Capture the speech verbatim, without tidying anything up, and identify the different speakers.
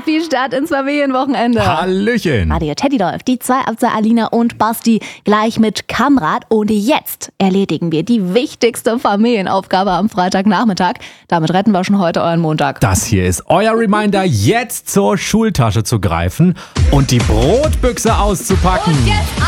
Speaker 1: Spielstart ins Familienwochenende.
Speaker 2: Hallöchen.
Speaker 1: Radio Teddy läuft, die zwei Absa, Alina und Basti gleich mit Kamrat. Und jetzt erledigen wir die wichtigste Familienaufgabe am Freitagnachmittag. Damit retten wir schon heute euren Montag.
Speaker 2: Das hier ist euer Reminder, jetzt zur Schultasche zu greifen und die Brotbüchse auszupacken.
Speaker 1: Und jetzt